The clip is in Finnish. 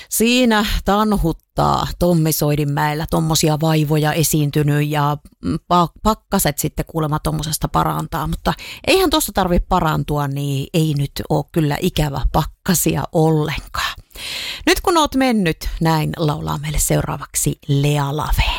Siinä tanhuttaa Tommi Soidinmäellä tommosia vaivoja esiintynyt ja pakkaset sitten kuulemma tommosesta parantaa, mutta eihän tuossa tarvitse parantua, niin ei nyt ole kyllä ikävä pakkasia ollenkaan. Nyt kun oot mennyt, näin laulaa meille seuraavaksi Lea Lave.